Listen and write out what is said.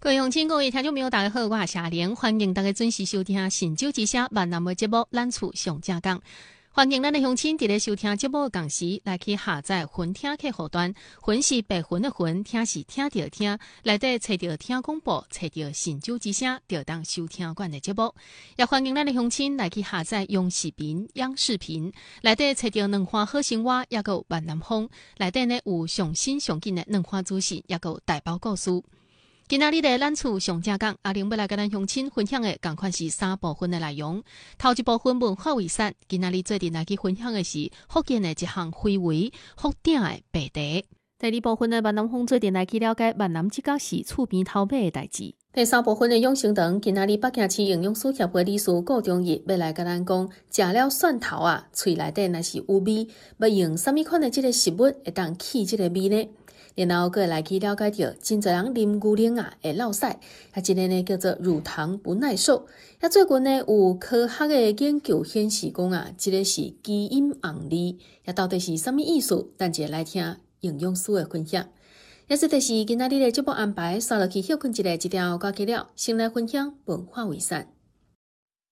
各位乡亲，各位听众朋友，大家好，我是夏玲，欢迎大家准时收听《神州之声》闽南的节目《咱厝上正讲》。欢迎咱的乡亲伫咧收听节目的同时，来去下载云听客户端，云是白云的云，听是听着听，内底找着听广播，找着神州之声，就当收听阮的节目。也欢迎咱的乡亲来去下载央视频、央视频，内底找着两岸好生活，也有闽南风，内底呢有上新上紧的两岸资讯，也有台胞故事。今仔日的咱厝上正讲，阿玲要来跟咱乡亲分享的，同款是3部分的内容。头一部分文化遗产，今仔日做阵来去分享的是福建的一项非遗福鼎的白茶。第二部分的闽南风做阵来去了解闽南这角是厝边头尾的代志。第3部分的养生堂，今仔日北京市营养师协会理事顾忠义要来跟咱讲，食了蒜头啊，喙内底若是有味，要用什么款的这个食物会当去这个味呢？然后再来去了解到，真侪人啉牛奶啊会落屎，一个呢叫做乳糖不耐受。最近呢有科学的研究显示讲啊，这个是基因红利，到底是什么意思？咱就来听营养师的分享。这就是今仔日的节目安排，刷落去休困一下，一条歌曲了，先来分享文化遗产。